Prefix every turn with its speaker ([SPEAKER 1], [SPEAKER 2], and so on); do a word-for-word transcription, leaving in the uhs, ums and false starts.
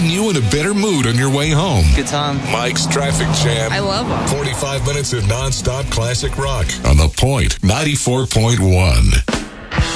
[SPEAKER 1] putting you in a better mood on your way home.
[SPEAKER 2] Good time.
[SPEAKER 1] Mike's Traffic Jam.
[SPEAKER 3] I love them.
[SPEAKER 1] forty-five minutes of nonstop classic rock on The Point ninety-four point one.